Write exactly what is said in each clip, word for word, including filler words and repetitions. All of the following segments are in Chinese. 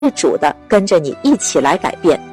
自主地跟着你一起来改变。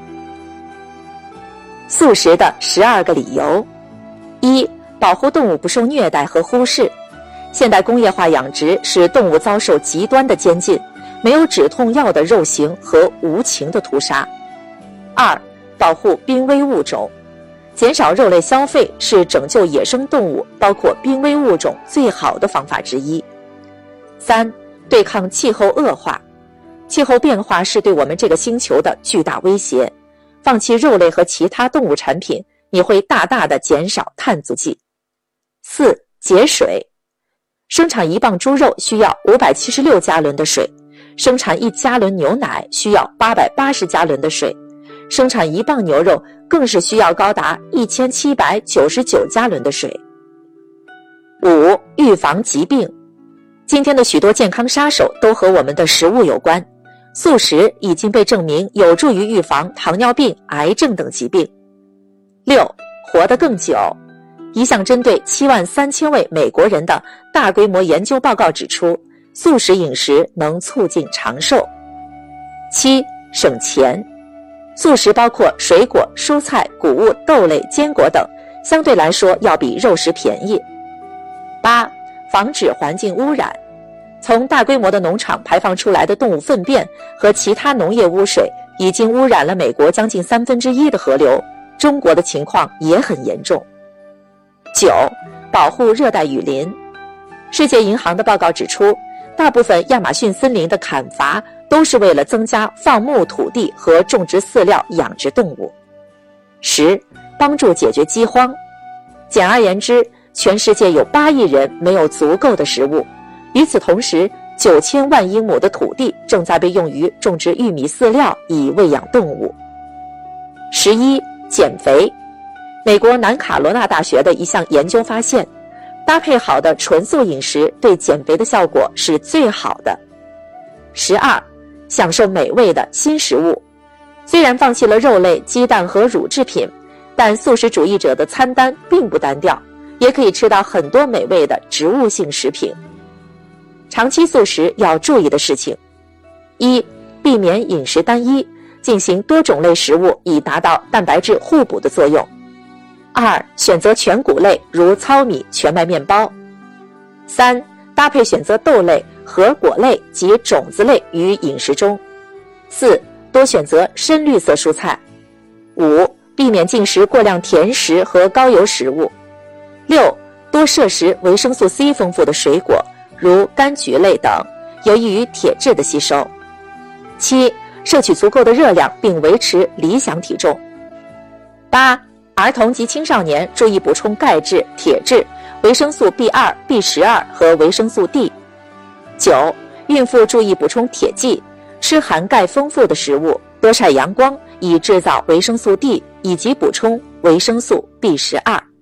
素食的十二个理由：一、保护动物不受虐待和忽视。现代工业化养殖使动物遭受极端的监禁，没有止痛药的肉刑和无情的屠杀。二、保护濒危物种。减少肉类消费是拯救野生动物，包括濒危物种最好的方法之一。三、对抗气候恶化。气候变化是对我们这个星球的巨大威胁。放弃肉类和其他动物产品，你会大大的减少碳足迹。四、节水。生产一磅猪肉需要五百七十六加仑的水，生产一加仑牛奶需要八百八十加仑的水，生产一磅牛肉更是需要高达一千七百九十九加仑的水。五、预防疾病。今天的许多健康杀手都和我们的食物有关。素食已经被证明有助于预防糖尿病、癌症等疾病。六、活得更久。一项针对七万三千位美国人的大规模研究报告指出，素食饮食能促进长寿。七、省钱。素食包括水果、蔬菜、谷物、豆类、坚果等，相对来说要比肉食便宜。八、防止环境污染。从大规模的农场排放出来的动物粪便和其他农业污水已经污染了美国将近三分之一的河流，中国的情况也很严重。九、保护热带雨林。世界银行的报告指出，大部分亚马逊森林的砍伐都是为了增加放牧土地和种植饲料养殖动物。十、帮助解决饥荒。简而言之，全世界有八亿人没有足够的食物。与此同时，九千万英亩的土地正在被用于种植玉米饲料以喂养动物。十一、减肥。美国南卡罗纳大学的一项研究发现，搭配好的纯素饮食对减肥的效果是最好的。十二、享受美味的新食物。虽然放弃了肉类、鸡蛋和乳制品，但素食主义者的餐单并不单调，也可以吃到很多美味的植物性食品。长期素食要注意的事情：一、避免饮食单一，进行多种类食物以达到蛋白质互补的作用。二、选择全谷类，如糙米、全麦面包。三、搭配选择豆类、核果类及种子类于饮食中。四、多选择深绿色蔬菜。五、避免进食过量甜食和高油食物。六、多摄食维生素 C 丰富的水果，如柑橘类等，有益于铁质的吸收。七、摄取足够的热量并维持理想体重。八、儿童及青少年注意补充钙质、铁质、维生素 B 二、B 十二 和维生素 D。九、孕妇注意补充铁剂，吃含钙丰富的食物，多晒阳光以制造维生素 D， 以及补充维生素 B 十二。